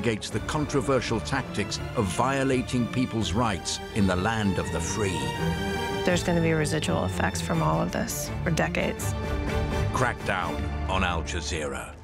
investigates the controversial tactics of violating people's rights in the land of the free. There's going to be residual effects from all of this for decades. Crackdown on Al Jazeera.